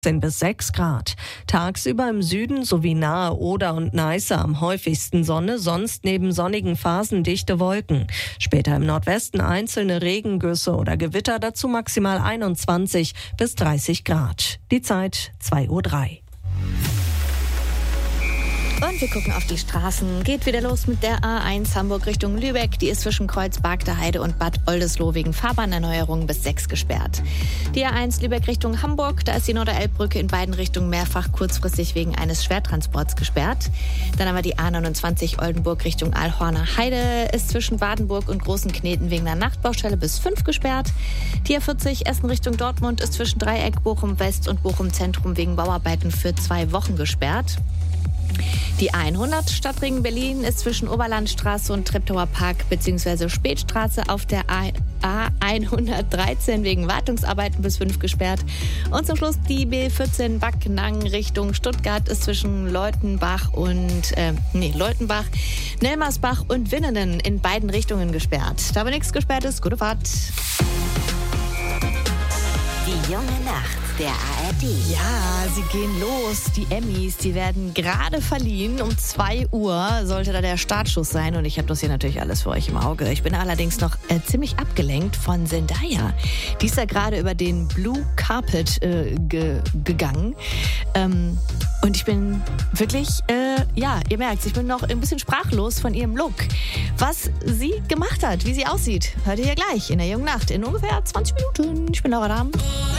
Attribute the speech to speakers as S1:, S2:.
S1: Bis 6 Grad. Tagsüber im Süden sowie nahe Oder und Neiße am häufigsten Sonne, sonst neben sonnigen Phasen dichte Wolken. Später im Nordwesten einzelne Regengüsse oder Gewitter, dazu maximal 21 bis 30 Grad. Die Zeit 2:03 Uhr.
S2: Und wir gucken auf die Straßen. Geht wieder los mit der A1 Hamburg Richtung Lübeck. Die ist zwischen Kreuz Bargteheide und Bad Oldesloe wegen Fahrbahnerneuerungen bis 6 gesperrt. Die A1 Lübeck Richtung Hamburg, da ist die Norderelbbrücke in beiden Richtungen mehrfach kurzfristig wegen eines Schwertransports gesperrt. Dann haben wir die A29 Oldenburg Richtung Alhorner Heide, ist zwischen Wadenburg und Großen Kneten wegen einer Nachtbaustelle bis 5 gesperrt. Die A40 Essen Richtung Dortmund ist zwischen Dreieck Bochum West und Bochum Zentrum wegen Bauarbeiten für 2 Wochen gesperrt. Die A100 Stadtring Berlin ist zwischen Oberlandstraße und Treptower Park bzw. Spätstraße auf der A113 wegen Wartungsarbeiten bis 5 gesperrt. Und zum Schluss die B14 Backnang Richtung Stuttgart ist zwischen Leutenbach, Nelmersbach und Winnenden in beiden Richtungen gesperrt. Da aber nichts gesperrt ist, gute Fahrt.
S3: Die junge Nacht der ARD.
S2: Ja, sie gehen los. Die Emmys, die werden gerade verliehen. Um 2 Uhr sollte da der Startschuss sein. Und ich habe das hier natürlich alles für euch im Auge. Ich bin allerdings noch ziemlich abgelenkt von Zendaya. Die ist ja gerade über den Blue Carpet gegangen. Und ich bin wirklich, ihr merkt, ich bin noch ein bisschen sprachlos von ihrem Look. Was sie gemacht hat, wie sie aussieht, hört ihr hier gleich in der jungen Nacht in ungefähr 20 Minuten. Ich bin Laura Dahm.